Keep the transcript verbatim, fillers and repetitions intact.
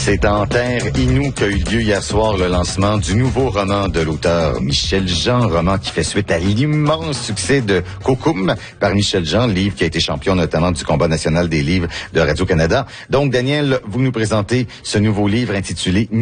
C'est en terre Innu qu'a eu lieu hier soir le lancement du nouveau roman de l'auteur Michel Jean, roman qui fait suite à l'immense succès de Kokoum par Michel Jean, livre qui a été champion notamment du combat national des livres de Radio-Canada. Donc, Daniel, vous nous présentez ce nouveau livre intitulé